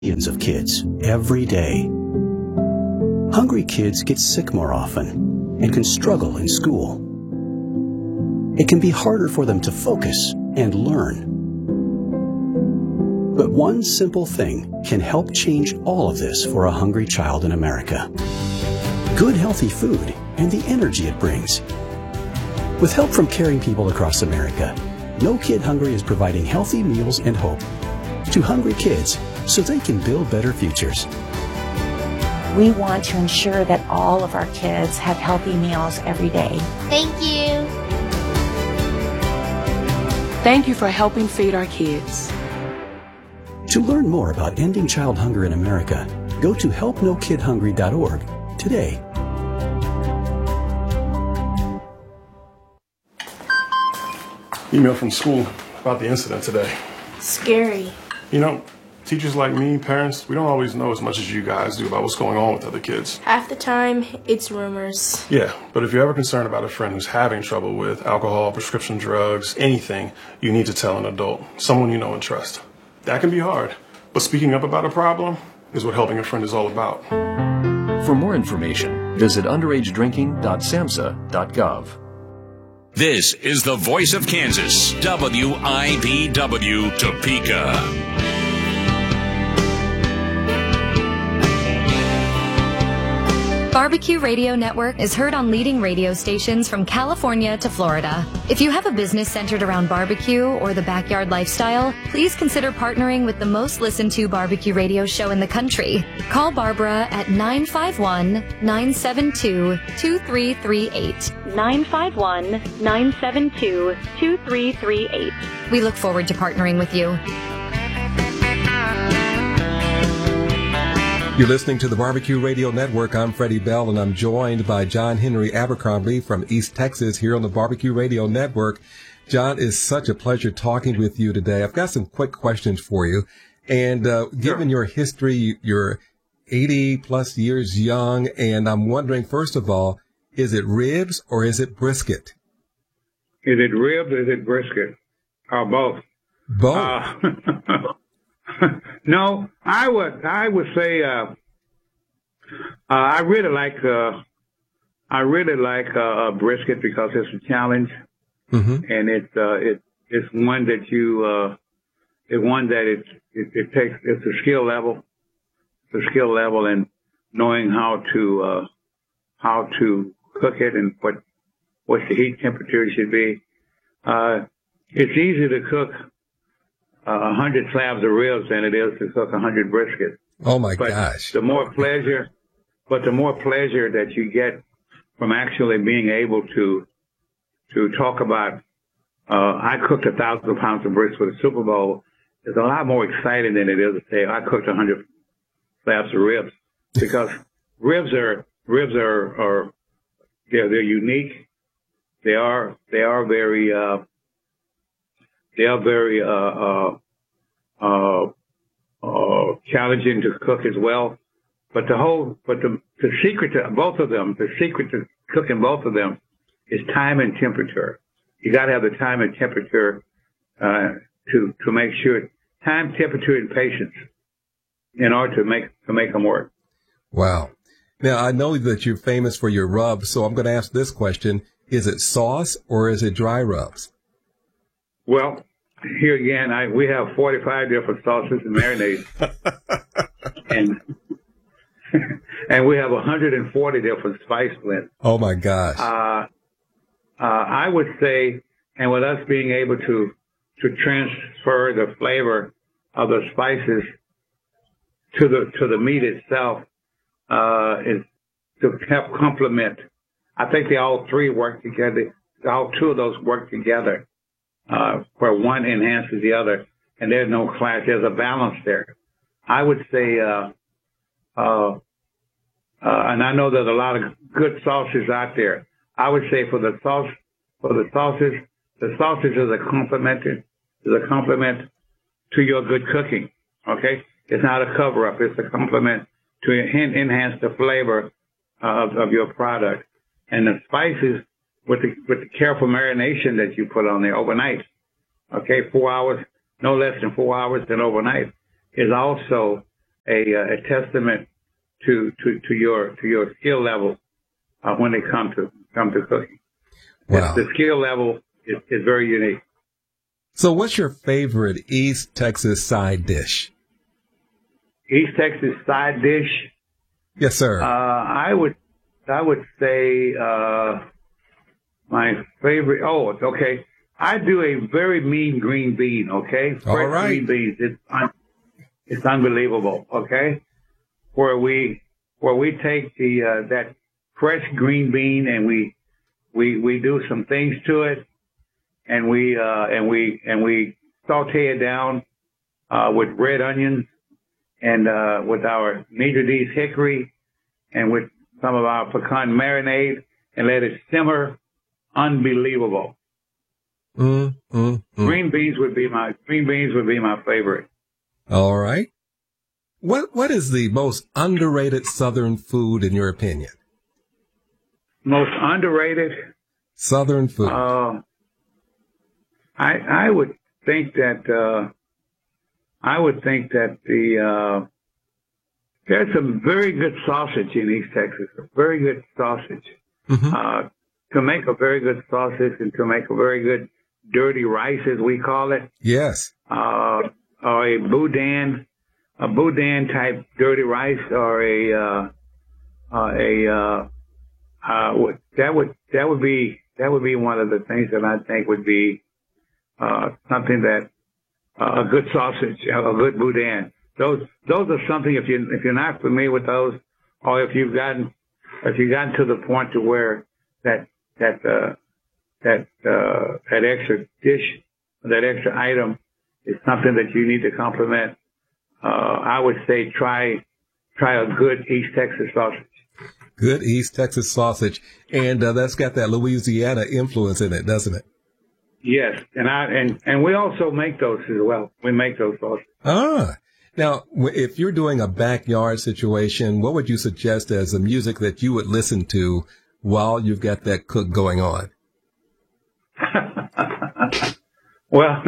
millions of kids every day. Hungry kids get sick more often and can struggle in school. It can be harder for them to focus and learn. But one simple thing can help change all of this for a hungry child in America. Good healthy food and the energy it brings. With help from caring people across America, No Kid Hungry is providing healthy meals and hope to hungry kids so they can build better futures. We want to ensure that all of our kids have healthy meals every day. Thank you. Thank you for helping feed our kids. To learn more about ending child hunger in America, go to helpnokidhungry.org today. Email from school about the incident today. Scary. You know, teachers like me, parents, we don't always know as much as you guys do about what's going on with other kids. Half the time, it's rumors. Yeah, but if you're ever concerned about a friend who's having trouble with alcohol, prescription drugs, anything, you need to tell an adult, someone you know and trust. That can be hard, but speaking up about a problem is what helping a friend is all about. For more information, visit underagedrinking.samhsa.gov. This is the voice of Kansas, WIPW Topeka. Barbecue Radio Network is heard on leading radio stations from California to Florida. If you have a business centered around barbecue or the backyard lifestyle, please consider partnering with the most listened to barbecue radio show in the country. Call Barbara at 951-972-2338. 951-972-2338. We look forward to partnering with you. You're listening to the Barbecue Radio Network. I'm Freddie Bell, and I'm joined by John Henry Abercrombie from East Texas here on the Barbecue Radio Network. John, it's such a pleasure talking with you today. I've got some quick questions for you. And given your history, you're 80-plus years young, and I'm wondering, first of all, is it ribs or is it brisket? Is it ribs or is it brisket? Or both? Both. No, I would say I really like brisket because it's a challenge, and it's one that it's a skill level, and knowing how to cook it and what the heat temperature should be. It's easy to cook 100 slabs of ribs than it is to cook 100 brisket. Oh my gosh. The more pleasure that you get from actually being able to talk about, I cooked 1,000 pounds of brisket for the Super Bowl, is a lot more exciting than it is to say I cooked 100 slabs of ribs, because ribs are they're unique. They are very challenging to cook as well. But the secret to both of them, the secret to cooking both of them is time and temperature. You got to have the time and temperature to make sure time, temperature, and patience in order to make them work. Wow. Now, I know that you're famous for your rubs, so I'm going to ask this question. Is it sauce or is it dry rubs? Well, here again, we have 45 different sauces and marinades, and we have 140 different spice blends. Oh my gosh! I would say, and with us being able to transfer the flavor of the spices to the meat itself, is to help complement. I think they all three work together. All two of those work together. Where one enhances the other, and there's no clash. There's a balance there. I would say, and I know there's a lot of good sauces out there. I would say for the sauces is a compliment to your good cooking. Okay, it's not a cover up. It's a compliment to enhance the flavor of your product, and the spices. With the careful marination that you put on there overnight, okay, 4 hours, no less than 4 hours than overnight, is also a testament to your skill level when they come to cooking. Wow. The skill level is very unique. So what's your favorite East Texas side dish? East Texas side dish? Yes, sir. I would say my favorite. Oh, okay. I do a very mean green bean. Okay, all right. Green beans. It's unbelievable. Okay, where we take that fresh green bean and we do some things to it, and we saute it down with red onions and with our Nidra D's hickory and with some of our pecan marinade, and let it simmer. Unbelievable. Green beans would be my favorite. All right. What is the most underrated Southern food in your opinion? Most underrated Southern food. I would think that there's some very good sausage in East Texas. Very good sausage. Mm-hmm. To make a very good sausage and to make a very good dirty rice, as we call it. Yes. Or a boudin type dirty rice, or that would be one of the things that I think would be something that a good sausage, a good boudin. Those are something, if you're not familiar with those, or if you've gotten to the point to where that extra dish, that extra item is something that you need to complement, I would say try a good East Texas sausage. Good East Texas sausage, and that's got that Louisiana influence in it, doesn't it? Yes, and we also make those as well. We make those sausages. Now, if you're doing a backyard situation, what would you suggest as the music that you would listen to while you've got that cook going on? Well,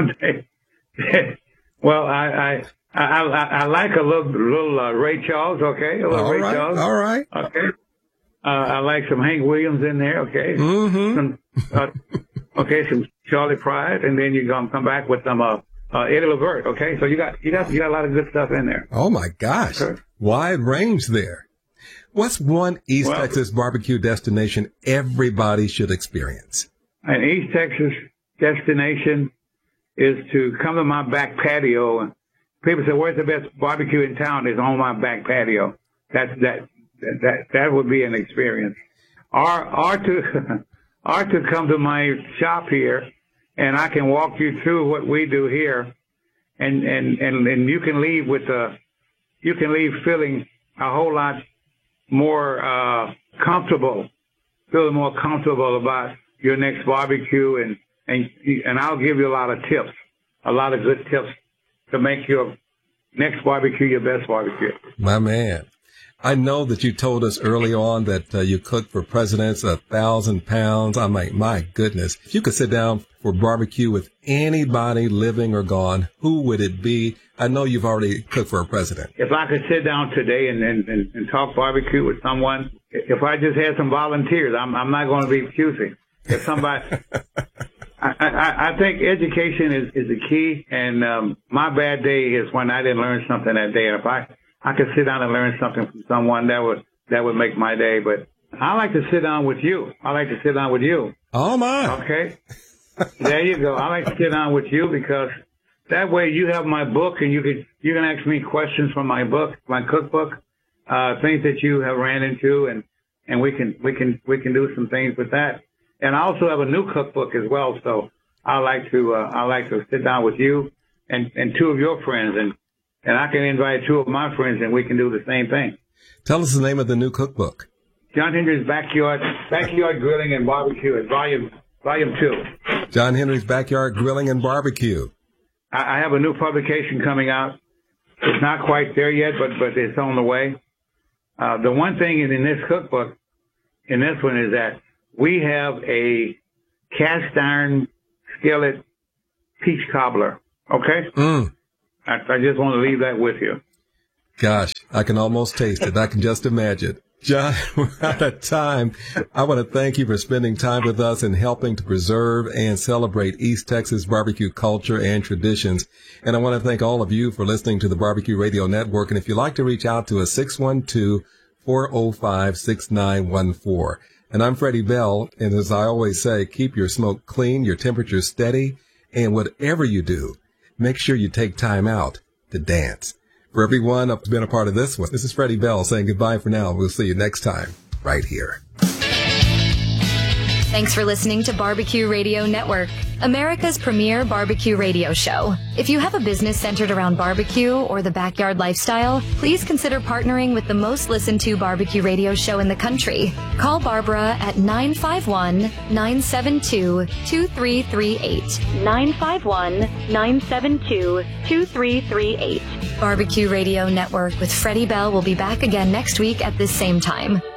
I like a little Ray Charles. Okay, a little Ray Charles. All right. Okay. I like some Hank Williams in there. Okay. Mm-hmm. Some Charlie Pride, and then you're gonna come back with some Eddie Levert. Okay, so you got a lot of good stuff in there. Oh my gosh, okay. Wide range there. What's one East Texas barbecue destination everybody should experience? An East Texas destination is to come to my back patio. And people say, "Where's the best barbecue in town?" Is on my back patio. That would be an experience. Or to come to my shop here, and I can walk you through what we do here, and you can leave feeling a whole lot more feeling more comfortable about your next barbecue, and I'll give you a lot of tips, a lot of good tips to make your next barbecue your best barbecue. My man. I know that you told us early on that you cooked for presidents 1,000 pounds. I'm like, my goodness. If you could sit down for barbecue with anybody living or gone, who would it be? I know you've already cooked for a president. If I could sit down today and talk barbecue with someone, if I just had some volunteers, I'm not going to be choosing. If somebody, I think education is the key, and my bad day is when I didn't learn something that day. And if I could sit down and learn something from someone, that would make my day. But I like to sit down with you. Oh my. Okay. There you go. I like to sit down with you because that way you have my book and you can ask me questions from my book, my cookbook, things that you have ran into, and we can do some things with that. And I also have a new cookbook as well. So I like to sit down with you and two of your friends, and I can invite two of my friends, and we can do the same thing. Tell us the name of the new cookbook. John Henry's Backyard Grilling and Barbecue is volume 2. John Henry's Backyard Grilling and Barbecue. I have a new publication coming out. It's not quite there yet, but it's on the way. The one thing in this cookbook, in this one, is that we have a cast iron skillet peach cobbler. Okay? I just want to leave that with you. Gosh, I can almost taste it. I can just imagine. John, we're out of time. I want to thank you for spending time with us and helping to preserve and celebrate East Texas barbecue culture and traditions. And I want to thank all of you for listening to the Barbecue Radio Network. And if you'd like to reach out to us, 612-405-6914. And I'm Freddie Bell. And as I always say, keep your smoke clean, your temperature steady, and whatever you do, make sure you take time out to dance. For everyone who's been a part of this one, this is Freddie Bell saying goodbye for now. We'll see you next time right here. Thanks for listening to Barbecue Radio Network, America's premier barbecue radio show. If you have a business centered around barbecue or the backyard lifestyle, please consider partnering with the most listened to barbecue radio show in the country. Call Barbara at 951-972-2338. 951-972-2338. Barbecue Radio Network with Freddie Bell will be back again next week at this same time.